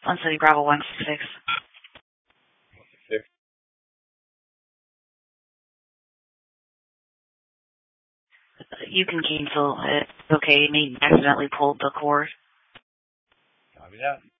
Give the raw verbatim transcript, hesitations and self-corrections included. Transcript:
One City Bravo one six. Six. You can cancel it. Okay, you may accidentally pulled the cord. Copy that.